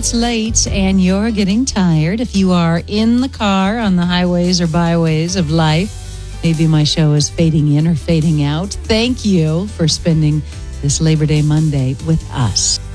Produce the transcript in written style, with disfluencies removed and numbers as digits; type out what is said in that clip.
it's late and you're getting tired, if you are in the car on the highways or byways of life, maybe my show is fading in or fading out. Thank you for spending this Labor Day Monday with us.